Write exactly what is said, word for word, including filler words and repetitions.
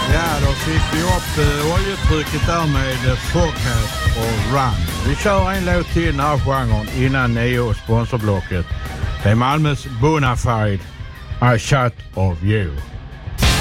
Ja, då fick vi upp uh, oljetrycket där med uh, Foghat och Run. Vi kör en låt till den här genren innan nio sponsorblocket. Det är Malmös Bonafide, I Shot of You.